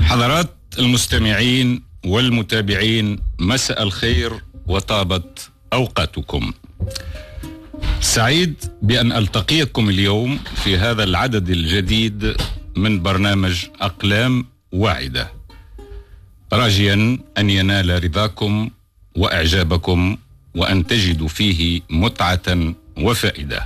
حضرات المستمعين والمتابعين، مساء الخير وطابت أوقاتكم. سعيد بأن ألتقيكم اليوم في هذا العدد الجديد من برنامج أقلام واعدة، راجيا أن ينال رضاكم وإعجابكم وأن تجدوا فيه متعة وفائدة.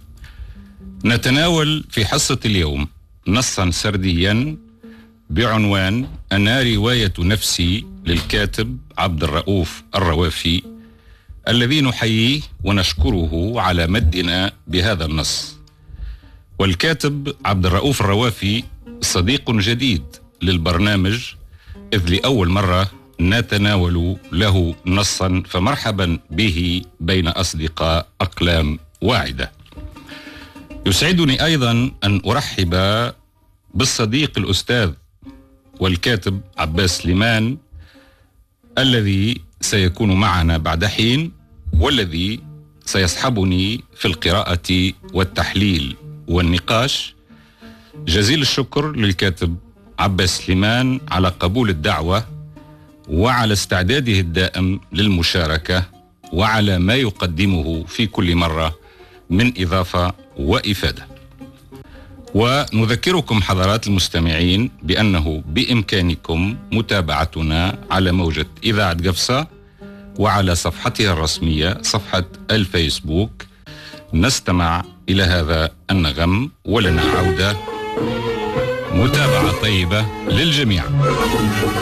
نتناول في حصة اليوم نصا سرديا بعنوان أنا رواية نفسي للكاتب عبد الرؤوف الروافي، الذي نحييه ونشكره على مدنا بهذا النص. والكاتب عبد الرؤوف الروافي صديق جديد للبرنامج، إذ لأول مرة نتناول له نصا، فمرحبا به بين أصدقاء أقلام واعدة. يسعدني أيضا أن أرحب بالصديق الأستاذ والكاتب عباس سليمان، الذي سيكون معنا بعد حين، والذي سيصحبني في القراءة والتحليل والنقاش. جزيل الشكر للكاتب عباس سليمان على قبول الدعوة وعلى استعداده الدائم للمشاركة وعلى ما يقدمه في كل مرة من إضافة وإفادة. ونذكركم حضرات المستمعين بأنه بإمكانكم متابعتنا على موجة إذاعة قفصة وعلى صفحتها الرسمية صفحة الفيسبوك. نستمع إلى هذا النغم ولنا عودة. متابعة طيبة للجميع.